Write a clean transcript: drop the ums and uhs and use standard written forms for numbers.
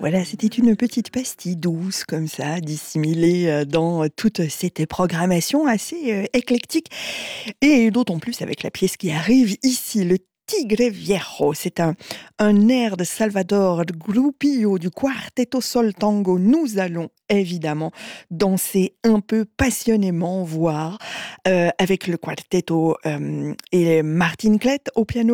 Voilà, c'était une petite pastille douce comme ça, dissimulée, dans toute cette programmation assez, éclectique et d'autant plus avec la pièce qui arrive ici, le Tigre Viejo. C'est un air de Salvador Grupillo du Quarteto Sol Tango. Nous allons évidemment danser un peu passionnément, voire avec le quartetto et Martin Klett au piano.